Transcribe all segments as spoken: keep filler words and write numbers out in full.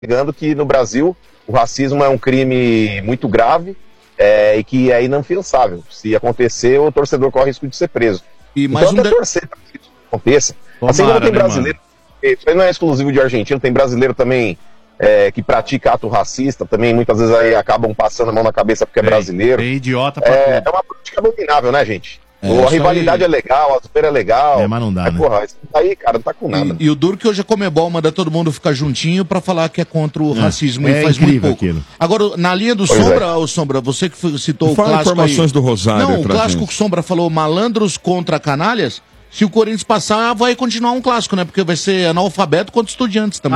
pregando que no Brasil o racismo é um crime muito grave é, e que é inafiançável. Se acontecer, o torcedor corre risco de ser preso. E mais então, um até de... torcer para que isso aconteça. Tomara, assim como tem né, brasileiro, isso aí não é exclusivo de argentino, tem brasileiro também é, que pratica ato racista, também muitas vezes aí acabam passando a mão na cabeça porque é brasileiro. Tem idiota pra É, tudo. é uma prática abominável, né, gente? É, a isso rivalidade aí- é legal, a zoeira é legal. É, mas não dá, Mas, né? porra, isso aí, cara, não tá com nada. E, e o duro que hoje a Comebol manda todo mundo ficar juntinho pra falar que é contra o É, racismo é e faz muito incrível pouco. aquilo. Agora, na linha do Pois Sombra, ô Sombra, você que foi- citou o Fala clássico informações aí. do Rosário Não, o pra clássico gente. que o Sombra falou, malandros contra canalhas. Se o Corinthians passar, vai continuar um clássico, né? Porque vai ser analfabeto contra estudiantes também.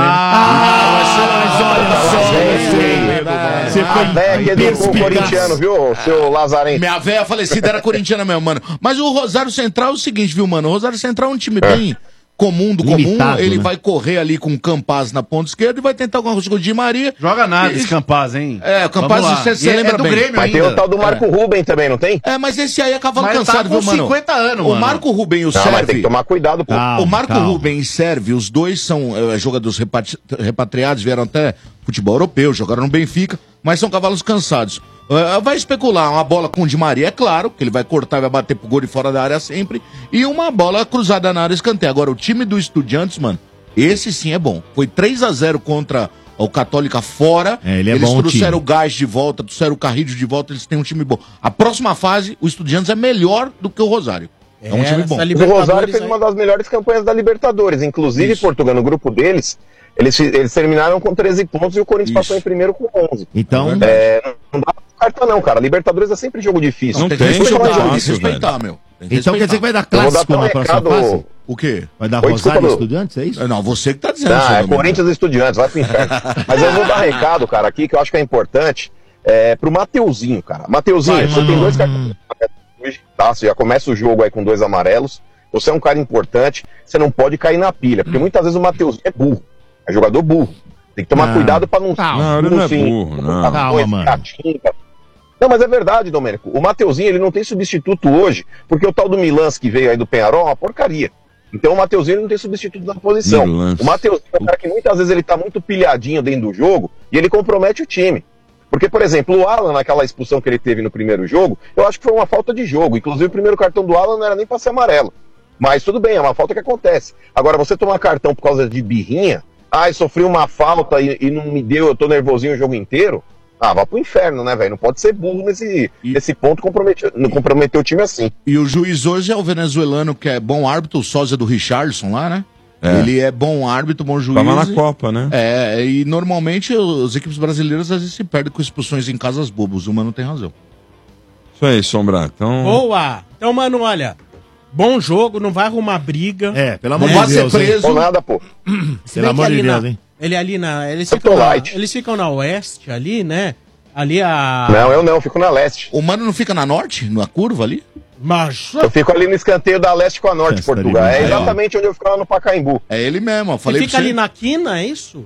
Você A foi véia que educou o perspicaz. corintiano, viu, seu Lazarento? Minha véia falecida era corintiana mesmo, mano. Mas o Rosário Central é o seguinte, viu, mano? O Rosário Central é um time bem comum do comum. Limitado, Ele né? vai correr ali com o Campaz na ponta esquerda e vai tentar alguma coisa com o Di Maria. Joga nada E- esse Campaz, hein? É, o Campaz, Vamos lá. você- você E é- lembra é do bem. Grêmio Mas tem ainda. o tal do Marco Ruben também, não tem? É, mas esse aí é cavalo Mas cansado, tá com viu, mano? cinquenta anos, O mano. Marco Ruben e o Não, mas tem Serve. que tomar cuidado, pô. Calma, o Marco calma. Ruben e Serve, os dois são é, jogadores repatri- repatriados, vieram até futebol europeu, jogaram no Benfica, mas são cavalos cansados. É, vai especular uma bola com o Di Maria, é claro, que ele vai cortar e vai bater pro gol de fora da área sempre, e uma bola cruzada na área escanteio. Agora, o time do Estudiantes, mano, esse sim é bom. Foi três a zero contra o Católica fora. É, ele é eles bom o trouxeram time. o Gás de volta, trouxeram o Carrillo de volta, eles têm um time bom. A próxima fase, o Estudiantes é melhor do que o Rosário. É, um time bom. O Rosário fez uma das melhores campanhas da Libertadores. Inclusive, Portugal, no grupo deles, eles, eles terminaram com treze pontos e o Corinthians Isso. passou em primeiro com onze. Então, É, não dá pra carta não, cara. Libertadores é sempre jogo difícil. Não Tem tem que jogo respeitar, tem que fácil, respeitar, meu. Tem que então quer dizer que vai dar Eu vou dar clássico até um na próxima recado- fase? O quê? Vai dar Oi, Rosário desculpa, e Lu. Estudiantes, é isso? Não, você que tá dizendo. Ah, seu é nome. Corinthians e Estudiantes, vai pro inferno. Mas eu vou dar recado, cara, aqui, que eu acho que é importante, é, pro Mateuzinho, cara. Mateuzinho, Vai, você mano. tem dois cartões hoje, tá? Você já começa o jogo aí com dois amarelos. Você é um cara importante, você não pode cair na pilha, porque muitas vezes o Mateuzinho é burro. É jogador burro. Tem que tomar Não. cuidado pra não... Calma. Não, ele não é enfim, burro, não. coisa, Calma, mano. catinga. Não, mas é verdade, Domênico. O Mateuzinho, ele não tem substituto hoje, porque o tal do Milans que veio aí do Penharol é uma porcaria. Então o Mateuzinho ele não tem substituto na posição. Milans. O Mateuzinho é um cara que muitas vezes ele tá muito pilhadinho dentro do jogo e ele compromete o time. Porque, por exemplo, o Alan, naquela expulsão que ele teve no primeiro jogo, eu acho que foi uma falta de jogo. Inclusive, o primeiro cartão do Alan não era nem pra ser amarelo. Mas tudo bem, é uma falta que acontece. Agora, você tomar cartão por causa de birrinha, ai, sofri uma falta e, e não me deu, eu tô nervosinho o jogo inteiro. Ah, vá pro inferno, né, velho? Não pode ser burro nesse, E- nesse ponto, comprometer, não comprometer o time assim. E o juiz hoje é o venezuelano que é bom árbitro, o sósia do Richarlison lá, né? É. Ele é bom árbitro, bom juiz. Tava na Copa, né? É, e normalmente as equipes brasileiras às vezes se perdem com expulsões em casas bobas. O Mano tem razão. Isso aí, Sombra. Então, Boa! Então, mano, olha, bom jogo, não vai arrumar briga. É, pelo amor Não de vai ser Deus, hein? preso. Ou nada, pô. Se Pelo bem amor que de ali Deus, na- hein? Ele ali na. Eles Eu tô ficam na, light. eles ficam na oeste ali, né? Ali a. Não, eu não, fico na leste. O Mano não fica na norte, na curva ali? Mas. Eu fico ali no escanteio da leste com a norte de Festa Portugal. de É Aí, ó. exatamente onde eu fico lá no Pacaembu. É ele mesmo, ó. Você Falei fica pra você. ali na quina, é isso?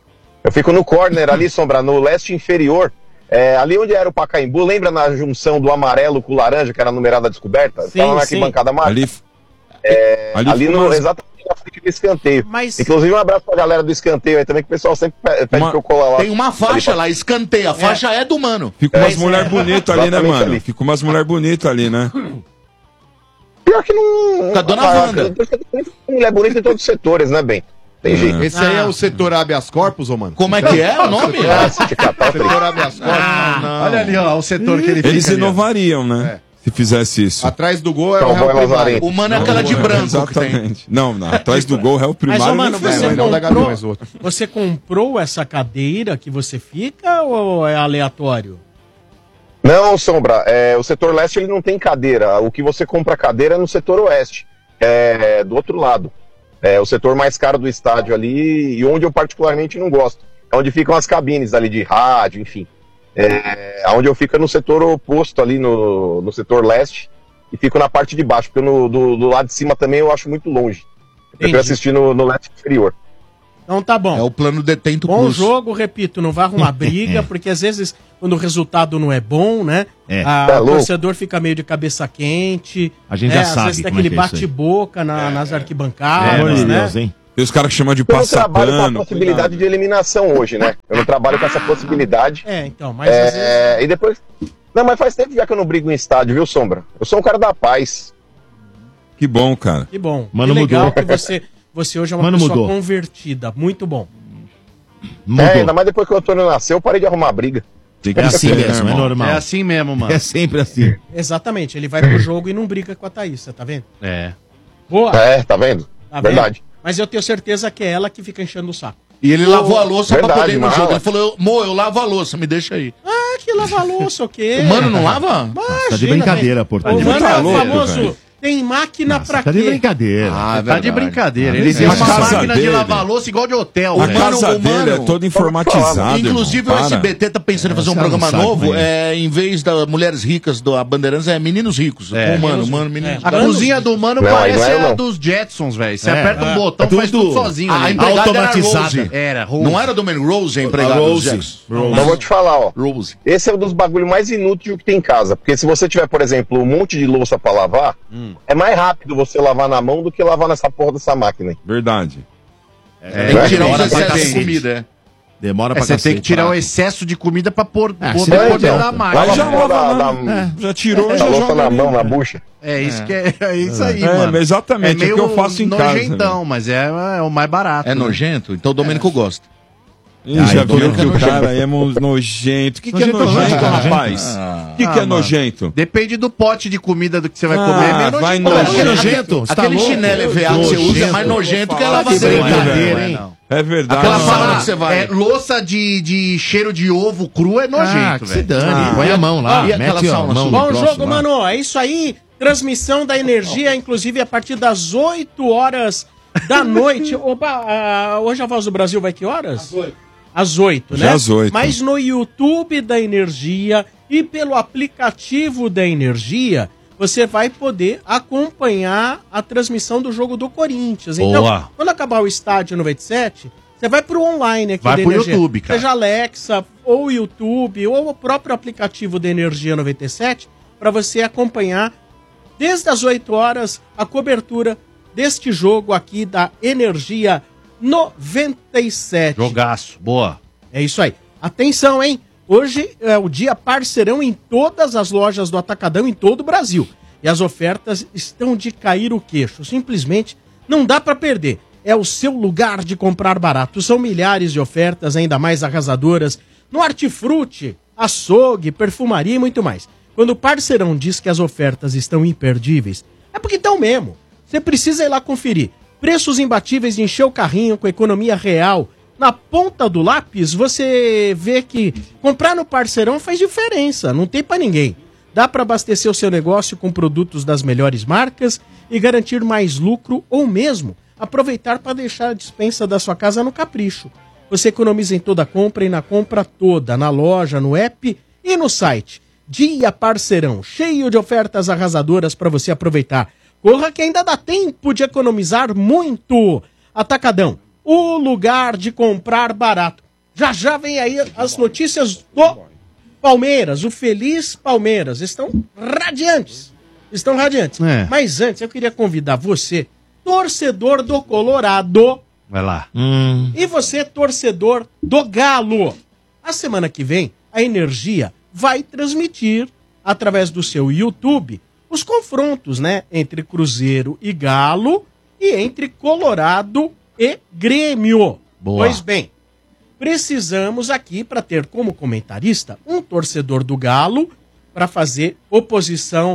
Eu fico no corner ali, Sombra, no leste inferior. É, ali onde era o Pacaembu, lembra na junção do amarelo com o laranja, que era a numerada descoberta? Sim, Tava na sim. arquibancada amarela. ali, É, ali ali ficou no, umas- exatamente na frente do escanteio. Mas. Inclusive, um abraço pra galera do escanteio aí também, que o pessoal sempre pe- pede Uma- pra eu colar lá. Tem uma faixa lá, escanteia. A faixa é, do Mano. fica É, umas isso mulheres bonitas ali, né, Exatamente mano? ali. Fica umas mulheres bonitas ali, né? Pior que não. Com a dona ah, Wanda. Tem mulher bonita em todos os setores, né, Bento? Tem jeito. Esse aí é Ah. o setor habeas corpus, ô mano? Como é que é o nome? Ah, se te catar, eu falei, Setor habeas corpus. não. Olha ali, ó, o setor que ele Eles fica ali, ó. inovariam, né? Se fizesse isso. Atrás do gol é o Cowboy réu primário. Lazarento. O Mano é aquela de branco que tem. Exatamente. Não, não, atrás do gol é o primário. Mas, ô, mano, nem você É, mas não comprou, da Gaviões, outro. você comprou essa cadeira que você fica ou é aleatório? Não, Sombra, é, o setor leste ele não tem cadeira. O que você compra cadeira é no setor oeste, é do outro lado. É o setor mais caro do estádio ali e onde eu particularmente não gosto. É onde ficam as cabines ali de rádio, enfim. É, onde eu fico é no setor oposto ali, no, no setor leste, e fico na parte de baixo, porque no, do, do lado de cima também eu acho muito longe. Eu prefiro Entendi. assistir no, no leste inferior. Então tá bom. É o plano detento Bom plus. jogo, repito, não vai arrumar briga, porque às vezes, quando o resultado não é bom, né? É. a- Tá o louco. torcedor fica meio de cabeça quente. A gente né, já às sabe vezes tem como é aquele que é isso aí. bate-boca na- nas Pelo arquibancadas, amor de né? Deus, hein? Tem os caras que chamam de Eu não passar trabalho com a pano. possibilidade cuidado. de eliminação hoje, né? Eu não trabalho com essa possibilidade. É, então, mas às vezes... É, e depois... Não, mas faz tempo já que eu não brigo em estádio, viu, Sombra? Eu sou um cara da paz. Que bom, cara. Que bom. Mano, que legal mudou. que você, você hoje é uma Mano, pessoa mudou. convertida. Muito bom. Mudou. É, ainda mais depois que o Antônio nasceu, eu parei de arrumar briga. Tem que É assim ser, mesmo, é irmão. normal. É assim mesmo, mano. É sempre assim. Exatamente. Ele vai pro jogo e não briga com a Thaís, você tá vendo? É. Boa. É, tá vendo? Tá vendo? Verdade. Mas eu tenho certeza que é ela que fica enchendo o saco. E ele lavou a louça pra Verdade, poder ir no mala. jogo. Ele falou, Mo, eu lavo a louça, me deixa aí. Ah, que lava louça, o quê? O mano não lava? Imagina, Tá de brincadeira, velho. Portugal. O mano Tá é o louco, famoso... velho. Tem máquina Nossa, pra tá de quê? brincadeira. Ah, Tá de brincadeira. Ele É. tem A uma casa máquina de dele- lavar louça igual de hotel, A velho. Mano, casa o dele mano- é toda informatizada. Inclusive irmão, o para. S B T tá pensando em fazer um Os caras programa não sabem, novo, né? é, em vez da Mulheres Ricas da Bandeirantes, é Meninos Ricos. É. Com o mano, Meninos- mano, meninos. é. A Mano, cozinha do mano Não, aí parece não é eu, a não. dos Jetsons, velho. Você É. aperta um botão, É tudo- faz tudo sozinho. A ali. empregada era Automatizada. Rose. Era, Rose. Não era do Man Rose, a empregada A dos Rose. Jetsons. Rose. Então eu vou te falar, ó. Rose. Esse é um dos bagulhos mais inúteis que tem em casa. Porque se você tiver, por exemplo, um monte de louça pra lavar, é mais rápido você lavar na mão do que lavar nessa porra dessa máquina aí. Verdade. Tem que tirar os demora pra excessos de cacete. comida, é. Demora É, pra você cacete. tem que tirar o Prato. excesso de comida pra pôr, Ah, poder sim, poder então. dar Aí mais. Lava já a porra lava da- na- da- Já tirou, Essa já louça joga na ali, mão, na cara. bucha. É isso que é, é isso aí, É, mano. exatamente, é o que eu faço em casa, nojentão, mas é, é o mais barato. É né? nojento? Então o Domênico gosta. Ih, Ah, já então viu não que é o nojento. cara aí é mo- nojento. O que, que é Nojento não, nojento, nojento. rapaz? Ah. O que, que Ah, é mano. nojento? Depende do pote de comida do que você vai Ah, comer. É meio vai nojento. nojento. Que nojento. Você tá Aquele louco? chinelo E V A que você usa é mais nojento que a Que lavadeira. brincadeira, né? hein? É verdade. Aquela Aquela sala fala que você vai. É, louça de, de cheiro de ovo cru é Ah, nojento, que se velho. dane. Põe a mão lá. E aquela Mete a sauna mão sua? no Bom troço jogo, lá. mano. É isso aí. Transmissão da energia, inclusive a partir das oito horas da noite. Opa, ah, hoje a Voz do Brasil vai que horas? Às oito. Às oito, né? Já às oito. Mas no YouTube da Energia e pelo aplicativo da Energia, você vai poder acompanhar a transmissão do jogo do Corinthians. Então, Boa. quando acabar o estádio noventa e sete, você vai pro online aqui Vai da pro Energia. YouTube, cara. Seja Alexa, ou YouTube, ou o próprio aplicativo da Energia noventa e sete, para você acompanhar desde as oito horas a cobertura deste jogo aqui da Energia noventa e sete. Jogaço. Boa. É isso aí. Atenção, hein? Hoje é o dia parceirão em todas as lojas do Atacadão em todo o Brasil. E as ofertas estão de cair o queixo. Simplesmente não dá para perder. É o seu lugar de comprar barato. São milhares de ofertas ainda mais arrasadoras no Hortifruti, açougue, perfumaria e muito mais. Quando o parceirão diz que as ofertas estão imperdíveis, é porque estão mesmo. Você precisa ir lá conferir. Preços imbatíveis de encher o carrinho com economia real. Na ponta do lápis, você vê que comprar no parceirão faz diferença, não tem pra ninguém. Dá pra abastecer o seu negócio com produtos das melhores marcas e garantir mais lucro ou mesmo aproveitar para deixar a despensa da sua casa no capricho. Você economiza em toda compra e na compra toda, na loja, no app e no site. Dia Parceirão, cheio de ofertas arrasadoras para você aproveitar. Corra que ainda dá tempo de economizar muito. Atacadão, o lugar de comprar barato. Já já vem aí as notícias do Palmeiras, o feliz Palmeiras. Estão radiantes. Estão radiantes. É. Mas antes, eu queria convidar você, torcedor do Colorado, Vai lá. e você, torcedor do Galo. A semana que vem, a Energia vai transmitir, através do seu YouTube, os confrontos, né, entre Cruzeiro e Galo e entre Colorado e Grêmio. Boa. Pois bem, precisamos aqui, para ter como comentarista, um torcedor do Galo, para fazer oposição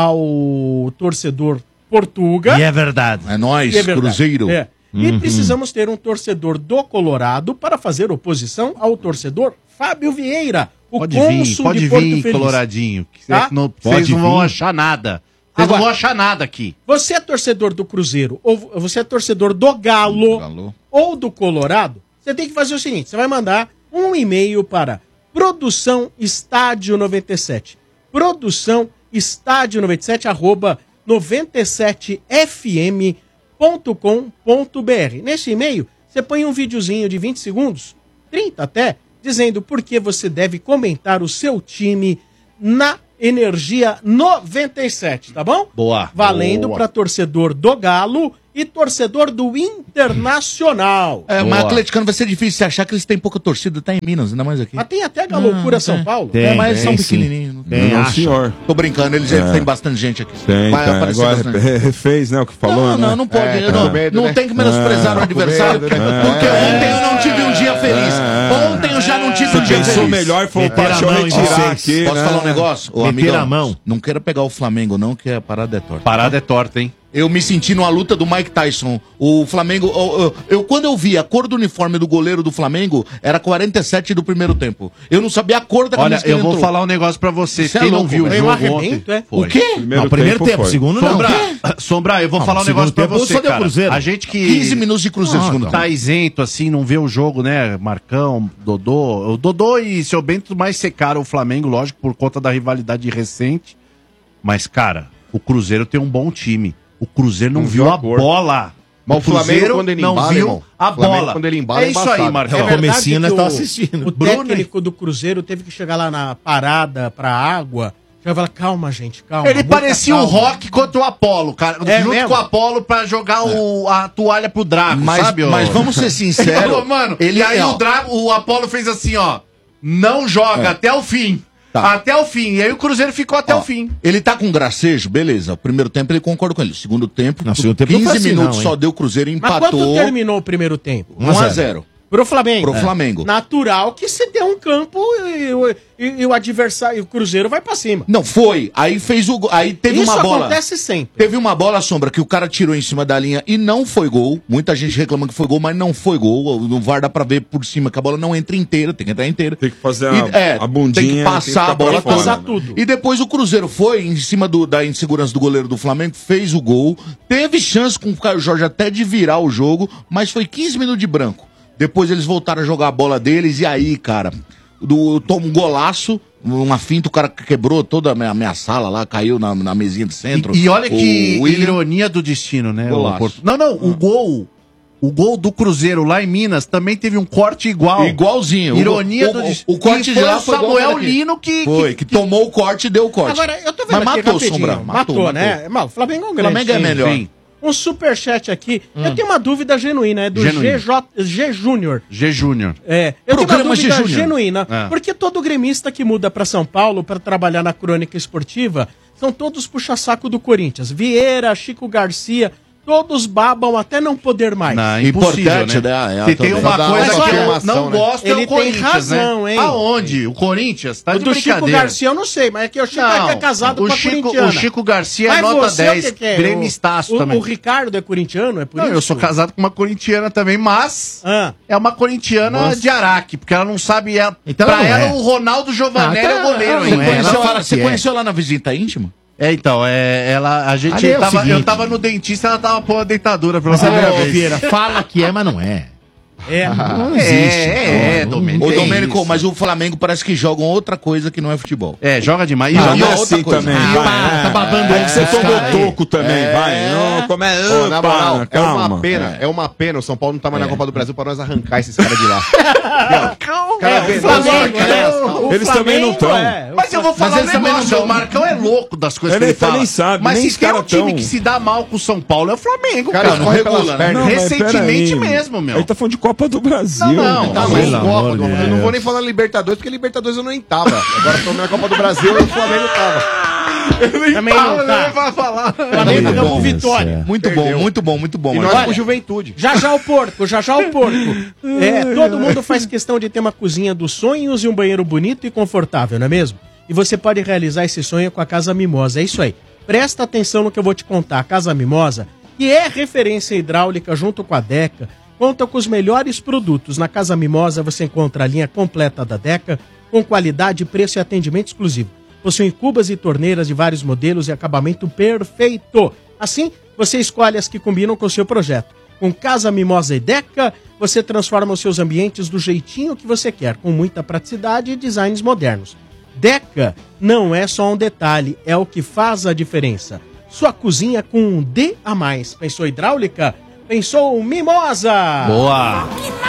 ao torcedor Portuga. E é verdade. É nóis, E é verdade. Cruzeiro. É. E precisamos ter um torcedor do Colorado para fazer oposição ao torcedor Fábio Vieira, o Pode cônsul vir, pode de Porto vir, Feliz. Coloradinho. que Tá? Vocês não, Pode vocês não vão vir. achar nada. Vocês Agora- não vão achar nada aqui. Você é torcedor do Cruzeiro ou você é torcedor do Galo, Galo. ou do Colorado, você tem que fazer o seguinte, você vai mandar um e-mail para produção estádio noventa e sete. Produção estádio noventa e sete arroba noventa e sete f m ponto com ponto b r. Nesse e-mail, você põe um videozinho de vinte segundos, trinta até, dizendo por que você deve comentar o seu time na Energia noventa e sete, tá bom? Boa. Valendo para torcedor do Galo e torcedor do Internacional. É, Boa. mas atleticano vai ser difícil você achar que eles têm pouca torcida, tá em Minas, ainda mais aqui. Mas tem até a loucura Ah, São tem. Paulo. Tem, é, mas tem, são sim. pequenininhos. não tem. Tem, Não, acha. senhor. Tô brincando, eles É. têm bastante gente aqui. Tem, Vai tem. aparecer Agora bastante. re- refez, né, o que falou, Não, né? não, não pode. É, não tá com medo, não né? tem que menosprezar É, o adversário. com medo, né? Porque É. ontem eu não tive um dia feliz. É. Ontem eu já não tive Você um dia pensou feliz. melhor, falou, Meter deixa a eu mão em retirar vocês. aqui, Posso né? falar um negócio? Ô, Meter amigão, a mão. não queira pegar o Flamengo, não, que a parada é torta. Parada é torta, hein? Eu me senti numa luta do Mike Tyson. O Flamengo. Eu, eu- eu- quando eu vi a cor do uniforme do goleiro do Flamengo, era quarenta e sete do primeiro tempo. Eu não sabia a cor da Olha, camisa que eu ele vou entrou. falar um negócio pra vocês. Isso é Quem não louco, viu o velho. jogo Foi um ontem... arrebento, é? O quê? Primeiro, Não, primeiro tempo, tempo, foi. segundo não. Sombra, Sombra, eu vou Não, falar um segundo negócio pra tempo você, só deu cara. Cruzeiro. A gente que... quinze minutos de Cruzeiro, Ah, segundo tá. tempo. Tá isento, assim, não vê o jogo, né? Marcão, Dodô. O Dodô e seu Bento mais secaram o Flamengo, lógico, por conta da rivalidade recente. Mas, cara, o Cruzeiro tem um bom time. O Cruzeiro não, Não viu viu a a cor. bola. Mas o Flamengo, Cruzeiro quando ele não embala, viu irmão, a o Flamengo, bola. quando ele embala, é é isso aí, embaçado. Marcão. É, É verdade comecinho que nós o- tava assistindo. O Bruno, técnico do Cruzeiro teve que chegar lá na parada pra água. Já falar, calma, gente, calma. Ele muita parecia o calma. Rock contra o Apolo, cara. É junto mesmo? com o Apolo pra jogar o, a toalha pro Drago, Mas, sabe? ô? mas vamos ser Ele sinceros. falou, mano, ele e aí ó, o, Drago, o Apolo fez assim, ó. Não joga até o fim. Tá. Até o fim. E aí o Cruzeiro ficou até ó, o fim. Ele tá com gracejo, beleza. O primeiro tempo ele concorda com ele. O segundo tempo, Não, segundo tempo não quinze foi assim, minutos não, só hein? deu o Cruzeiro, Mas quanto empatou terminou o primeiro tempo? um a zero Pro Flamengo. pro Flamengo. Natural que você dê um campo e, o- e- e o adversário, o Cruzeiro vai pra cima. Não, foi. Aí fez o. go- Aí teve Isso uma bola. acontece sempre. Teve uma bola, Sombra, que o cara tirou em cima da linha e não foi gol. Muita gente reclama que foi gol, mas não foi gol. No V A R dá pra ver por cima que a bola não entra inteira, tem que entrar inteira. Tem que fazer E, a, é, a bundinha. tem que tem passar ficar a bola pra fora, passar né? tudo. E depois o Cruzeiro foi em cima do- da insegurança do goleiro do Flamengo, fez o gol. Teve chance com o Caio Jorge até de virar o jogo, mas foi quinze minutos de branco. Depois eles voltaram a jogar a bola deles e aí, cara, do, toma um golaço, uma finta, o cara quebrou toda a minha, minha sala lá, caiu na, na mesinha de centro. E, e olha que O William- ironia do destino, né? Golaço. o Porto- Não, não, o gol. O gol do Cruzeiro lá em Minas também teve um corte igual. Igualzinho. Ironia o, do o, destino. o corte E de foi lá o foi igual Samuel daqui. Lino que, Foi, que, tomou o corte e deu o corte. Agora, eu tô vendo Mas aqui matou, rapidinho. Sombra. Matou, Matou, né? Mas o Flamengo é um O grande Flamengo é time. melhor. Sim. Um superchat aqui. Eu tenho uma dúvida genuína, é do Genuína. G J G Júnior. G Júnior. É, eu tenho Programa uma dúvida G Júnior. genuína. É. Porque todo gremista que muda pra São Paulo pra trabalhar na crônica esportiva são todos puxa-saco do Corinthians. Vieira, Chico Garcia, todos babam até não poder mais. Não, é impossível, Importante, né? né? É, Se tem também. uma Só dá coisa uma que eu afirmação, não né? gosto é Ele o tem Corinthians, razão, né? hein? Aonde? O Corinthians? Tá O de do Chico brincadeira. Garcia eu não sei, mas é que o Chico Não, é casado o com a Chico, corintiana. o Chico Garcia é Mas nota você, o dez, que que é? gremistaço o, também. O Ricardo é corintiano, é por Não, isso? eu sou casado com uma corintiana também, mas Ah. é uma corintiana Nossa. de Araque, porque ela não sabe. Ela, Então pra não ela, é. o Ronaldo Giovanelli Ah, é o tá, goleiro não Você ainda. é, conheceu, ela lá, fala você que é. conheceu lá na visita íntima? É, então, é, ela, a gente Ali é o tava, seguinte. eu tava no dentista, ela tava pondo a dentadura pela Mas, primeira ô, vez. Vieira, fala que é, mas não é. É. Não É, existe. é, é, Não, Domênico. Ô, Tem Domênico, isso. mas o Flamengo parece que jogam outra coisa que não é futebol. É, joga demais. E Ah, joga- não, é outra assim coisa. também. Ah, vai, para, é. tá babando É aí que você esses tomou caras aí. toco também, É. vai. Não, como é. Ô, na Opa, moral, é calma. uma pena, é. uma pena. O São Paulo não tá mais na Copa do Brasil pra nós arrancar esses caras de lá. É, o Flamengo, né? O Eles também não Flamengo, tão. é. Mas eu vou falar um eles também negócio, não são. o Marcão é louco das coisas Ele que ele até fala. nem sabe, mas nem se os tem um caras time tão- que se dá mal com o São Paulo, é o Flamengo, Cara, cara. não não corre pelas regula, né? pernas. Não, mas Recentemente peraí. mesmo, meu. Ele tá falando de Copa do Brasil. Não, não. Tá, Pelo mas amor Copa, de do- eu Deus. não vou nem falar Libertadores, porque Libertadores eu nem tava. Agora tô na Copa do Brasil e o Flamengo tava. Também não tá. vai falar. Flamengo Muito deu bom, pro Vitória. Muito bom, muito bom, muito bom. E nós Marcos. com Juventude. Já já o porco, já já o porco. É, todo mundo faz questão de ter uma cozinha dos sonhos e um banheiro bonito e confortável, não é mesmo? E você pode realizar esse sonho com a Casa Mimosa, é isso aí. Presta atenção no que eu vou te contar. A Casa Mimosa, que é referência hidráulica junto com a Deca, conta com os melhores produtos. Na Casa Mimosa você encontra a linha completa da Deca, com qualidade, preço e atendimento exclusivo. Possuem cubas e torneiras de vários modelos e acabamento perfeito. Assim, você escolhe as que combinam com o seu projeto. Com Casa Mimosa e Deca, você transforma os seus ambientes do jeitinho que você quer, com muita praticidade e designs modernos. Deca não é só um detalhe, é o que faz a diferença. Sua cozinha com um D a mais. Pensou hidráulica? Pensou Mimosa! Boa.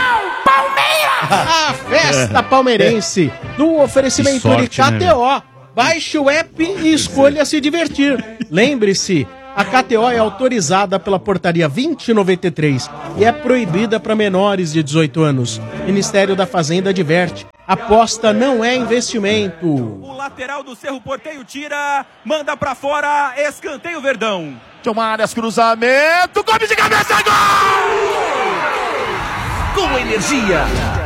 A festa palmeirense do oferecimento Que sorte, de K T O. Baixe o app e escolha se divertir. Lembre-se, A K T O é autorizada pela portaria vinte e noventa e três e é proibida para menores de dezoito anos. Ministério da Fazenda adverte: aposta não é investimento. O lateral do Cerro Porteio tira, manda pra fora, escanteio Verdão. Tomaras, cruzamento, come de cabeça, gol! Com energia,